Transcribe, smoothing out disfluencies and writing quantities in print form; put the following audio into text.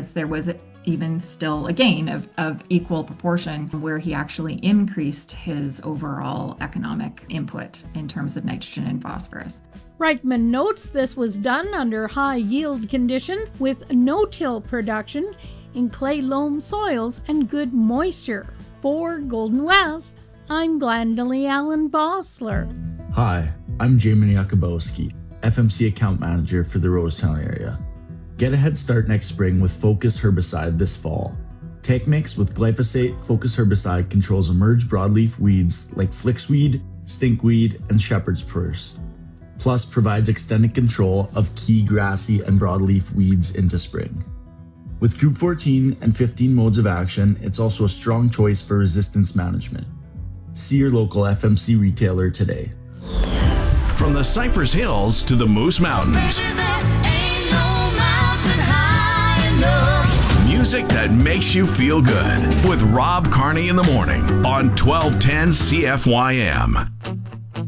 because there was even still a gain of equal proportion where he actually increased his overall economic input in terms of nitrogen and phosphorus. Reichman notes this was done under high yield conditions with no-till production in clay loam soils and good moisture. For Golden West, I'm Glendalee Allen Bossler. Hi, I'm Jamin Yakubowski, FMC Account Manager for the Rosetown area. Get a head start next spring with Focus herbicide this fall. Tank mix with glyphosate, Focus herbicide controls emerged broadleaf weeds like flicksweed, stinkweed, and shepherd's purse. Plus provides extended control of key grassy and broadleaf weeds into spring. With Group 14 and 15 modes of action, it's also a strong choice for resistance management. See your local FMC retailer today. From the Cypress Hills to the Moose Mountains. Music that makes you feel good with Rob Carney in the morning on 1210 CFYM.